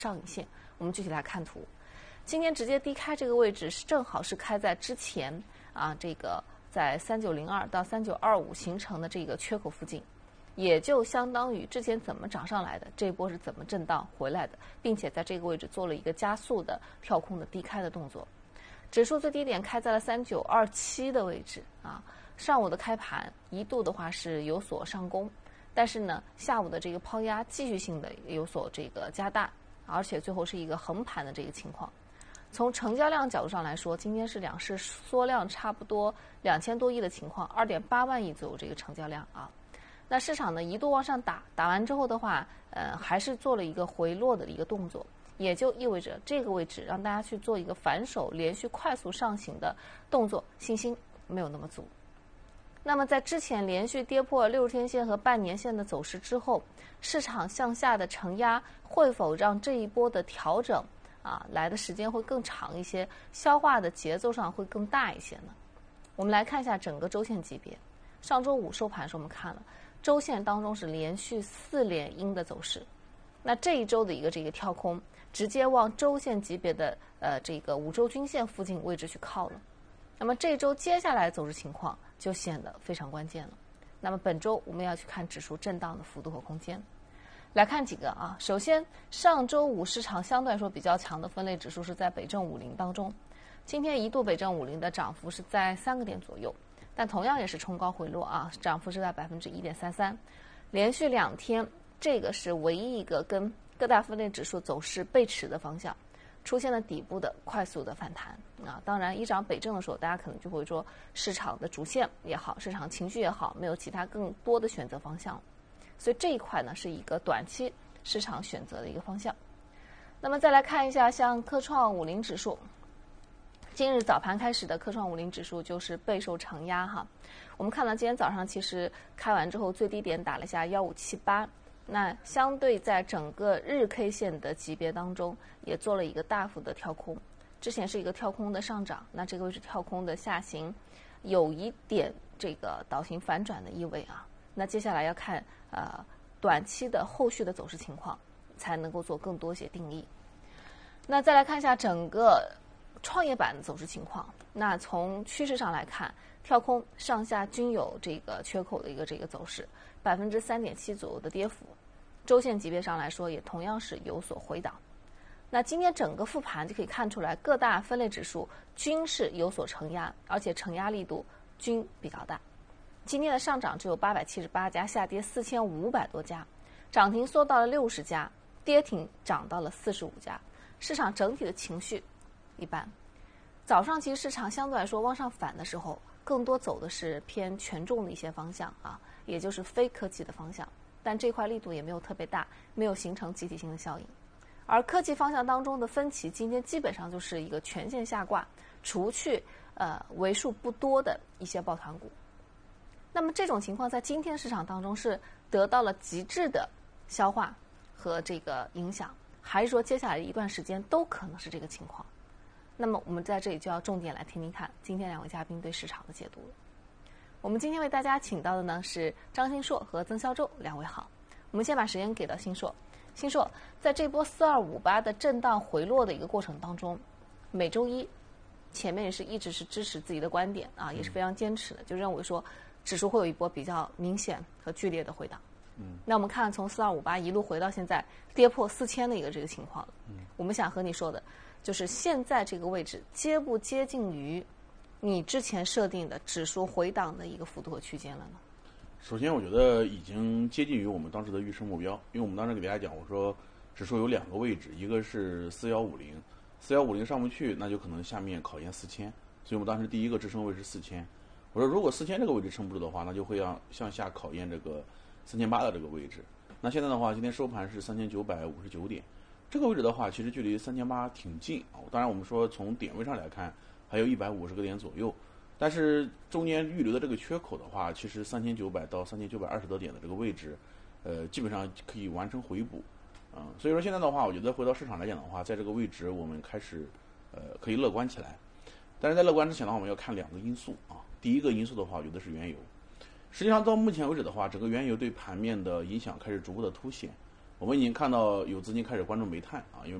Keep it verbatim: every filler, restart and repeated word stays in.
上影线。我们具体来看图，今天直接低开这个位置是正好是开在之前啊，这个在三九零二到三九二五形成的这个缺口附近，也就相当于之前怎么涨上来的，这一波是怎么震荡回来的，并且在这个位置做了一个加速的跳空的低开的动作。指数最低点开在了三九二七的位置啊，上午的开盘一度的话是有所上攻，但是呢，下午的这个抛压继续性的有所这个加大，而且最后是一个横盘的这个情况。从成交量角度上来说，今天是两市缩量差不多两千多亿的情况，二点八万亿左右这个成交量啊。那市场呢一度往上打，打完之后的话，呃，还是做了一个回落的一个动作，也就意味着这个位置让大家去做一个反手连续快速上行的动作，信心没有那么足。那么在之前连续跌破六十天线和半年线的走势之后，市场向下的承压会否让这一波的调整啊来的时间会更长一些，消化的节奏上会更大一些呢？我们来看一下整个周线级别。上周五收盘时我们看了周线当中是连续四连阴的走势，那这一周的一个这个跳空直接往周线级别的呃这个五周均线附近位置去靠了。那么这周接下来走势情况就显得非常关键了。那么本周我们要去看指数震荡的幅度和空间。来看几个啊，首先上周五市场相对来说比较强的分类指数是在北证五零当中，今天一度北证五零的涨幅是在三个点左右，但同样也是冲高回落啊，涨幅是在百分之一点三三，连续两天，这个是唯一一个跟各大分类指数走势背驰的方向，出现了底部的快速的反弹啊。当然，一涨北证的时候，大家可能就会说市场的主线也好，市场情绪也好，没有其他更多的选择方向，所以这一块呢是一个短期市场选择的一个方向。那么再来看一下像科创五零指数。今日早盘开始的科创五零指数就是备受承压哈，我们看到今天早上其实开完之后最低点打了一下一五七八，那相对在整个日 K 线的级别当中也做了一个大幅的跳空，之前是一个跳空的上涨，那这个位置跳空的下行，有一点这个倒行反转的意味啊。那接下来要看呃短期的后续的走势情况，才能够做更多些定义。那再来看一下整个创业板的走势情况，那从趋势上来看，跳空上下均有这个缺口的一个这个走势，百分之三点七左右的跌幅，周线级别上来说也同样是有所回档。那今天整个复盘就可以看出来，各大分类指数均是有所承压，而且承压力度均比较大。今天的上涨只有八百七十八家，下跌四千五百多家，涨停缩到了六十家，跌停涨到了四十五家，市场整体的情绪一般。早上其实市场相对来说往上反的时候，更多走的是偏权重的一些方向啊，也就是非科技的方向，但这块力度也没有特别大，没有形成集体性的效应。而科技方向当中的分歧，今天基本上就是一个全线下挂，除去呃为数不多的一些抱团股。那么这种情况在今天市场当中是得到了极致的消化和这个影响，还是说接下来一段时间都可能是这个情况？那么我们在这里就要重点来听听看今天两位嘉宾对市场的解读了。我们今天为大家请到的呢是张新硕和曾肖舟两位好。我们先把时间给到新硕。新硕，在这波四二五八的震荡回落的一个过程当中，每周一前面也是一直是支持自己的观点啊，也是非常坚持的，就认为说指数会有一波比较明显和剧烈的回档。嗯，那我们看从四二五八一路回到现在跌破四千的一个这个情况了。嗯，我们想和你说的就是现在这个位置接不接近于你之前设定的指数回档的一个幅度和区间了呢？ 首先我觉得已经接近于我们当时的预设目标，因为我们当时给大家讲，我说指数有两个位置，一个是四一五零，四一五零上不去，那就可能下面考验四千，所以我们当时第一个支撑位是四千。我说如果四千这个位置撑不住的话，那就会要向下考验这个三千八的这个位置。那现在的话，今天收盘是三千九百五十九点，这个位置的话，其实距离三千八挺近啊。当然我们说从点位上来看，还有一百五十个点左右。但是中间预留的这个缺口的话，其实三千九百到三千九百二十多点的这个位置，呃，基本上可以完成回补，嗯、呃，所以说现在的话，我觉得回到市场来讲的话，在这个位置我们开始，呃，可以乐观起来。但是在乐观之前的话，我们要看两个因素啊。第一个因素的话，我觉得是原油。实际上到目前为止的话，整个原油对盘面的影响开始逐步的凸显。 我们已经看到有资金开始关注煤炭啊，因为